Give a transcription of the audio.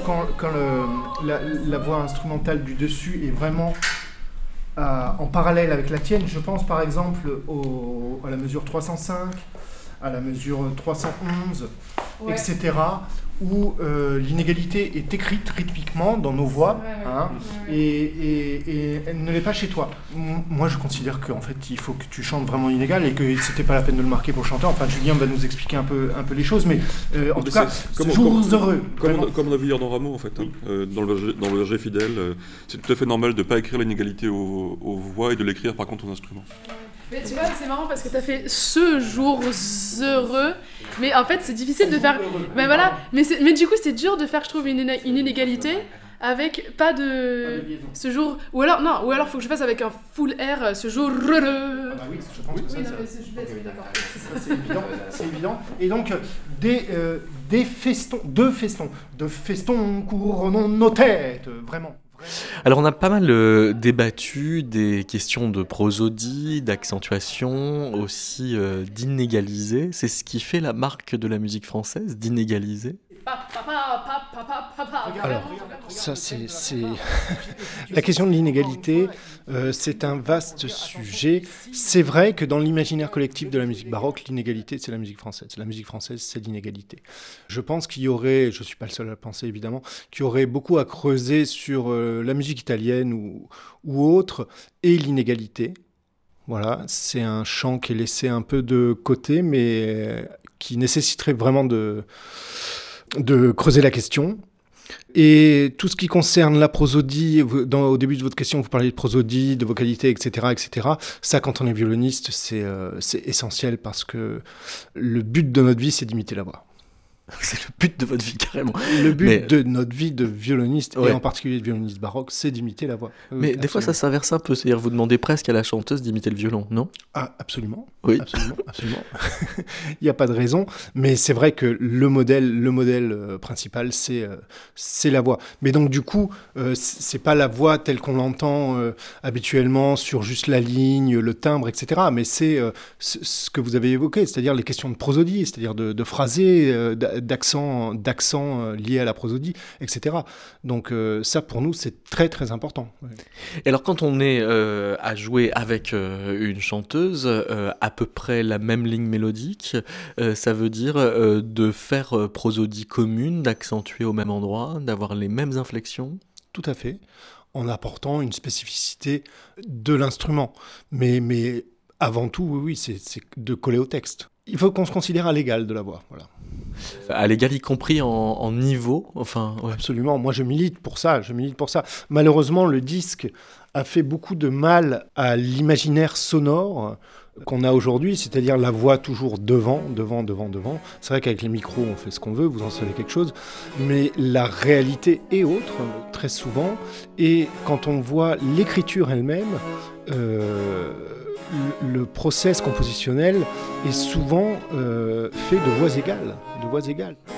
la voix instrumentale du dessus est vraiment en parallèle avec la tienne. Je pense par exemple à la mesure 305, à la mesure 311, etc., où l'inégalité est écrite rythmiquement dans nos voix, et elle ne l'est pas chez toi. Moi, je considère qu'en fait, il faut que tu chantes vraiment inégal et que c'était pas la peine de le marquer pour le chanteur. Enfin, Julien va nous expliquer un peu les choses, mais en tout cas, jours heureux. Comme on a vu hier dans Rameau, en fait, dans le Verger fidèle, c'est tout à fait normal de ne pas écrire l'inégalité aux voix et de l'écrire par contre aux instruments. Mais tu vois, c'est marrant parce que t'as fait ce jour heureux, mais en fait c'est difficile de faire. Mais voilà, mais du coup c'est dur de faire, je trouve, une inégalité avec pas de ce jour. Ou alors faut que je fasse avec un full R ce jour heureux. Ah bah oui, je pense que ça. Oui, non, mais je suis bête, oui, d'accord. C'est évident. Et donc deux festons couronnons nos têtes, vraiment. Alors on a pas mal débattu des questions de prosodie, d'accentuation, aussi d'inégaliser. C'est ce qui fait la marque de la musique française, d'inégaliser. Alors, ça c'est la question de l'inégalité, c'est un vaste sujet. C'est vrai que dans l'imaginaire collectif de la musique baroque, l'inégalité c'est la musique française. La musique française c'est l'inégalité. Je pense qu'il y aurait, je suis pas le seul à le penser évidemment, qu'il y aurait beaucoup à creuser sur la musique italienne ou autre et l'inégalité. Voilà, c'est un champ qui est laissé un peu de côté, mais qui nécessiterait vraiment de creuser la question. Et tout ce qui concerne la prosodie, au début de votre question, vous parliez de prosodie, de vocalité, etc., etc. Ça, quand on est violoniste, c'est essentiel parce que le but de notre vie, c'est d'imiter la voix. C'est le but de votre vie, carrément. Le but de notre vie de violoniste, et en particulier de violoniste baroque, c'est d'imiter la voix. Mais absolument. Des fois, ça s'inverse un peu. C'est-à-dire, vous demandez presque à la chanteuse d'imiter le violon, non ? Ah, absolument. Oui. Absolument. Il n'y a pas de raison. Mais c'est vrai que le modèle principal, c'est la voix. Mais donc, du coup, c'est pas la voix telle qu'on l'entend habituellement sur juste la ligne, le timbre, etc. Mais c'est ce que vous avez évoqué, c'est-à-dire les questions de prosodie, c'est-à-dire de phraser, d'accent liés à la prosodie, etc. Donc ça, pour nous, c'est très, très important. Ouais. Et alors, quand on est à jouer avec une chanteuse, à peu près la même ligne mélodique, ça veut dire de faire prosodie commune, d'accentuer au même endroit, d'avoir les mêmes inflexions ? Tout à fait, en apportant une spécificité de l'instrument. Mais avant tout, oui, c'est de coller au texte. Il faut qu'on se considère à l'égal de la voix, voilà. À l'égal, y compris en niveau, enfin... Ouais. Absolument, moi je milite pour ça. Malheureusement, le disque a fait beaucoup de mal à l'imaginaire sonore qu'on a aujourd'hui, c'est-à-dire la voix toujours devant. C'est vrai qu'avec les micros, on fait ce qu'on veut, vous en savez quelque chose, mais la réalité est autre, très souvent, et quand on voit l'écriture elle-même, le process compositionnel est souvent fait de voix égales.